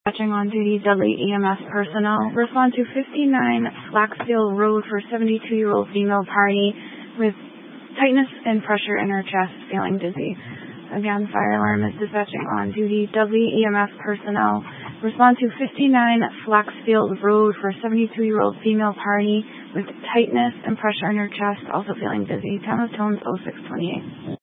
Dispatching on duty, Dudley EMS personnel. Respond to 59 Flaxfield Road for 72-year-old female party with tightness and pressure in her chest, feeling dizzy. Again, fire alarm is dispatching on duty, Dudley EMS personnel. Respond to 59 Flaxfield Road for 72-year-old female party with tightness and pressure in her chest, also feeling dizzy. Time of tones 0628.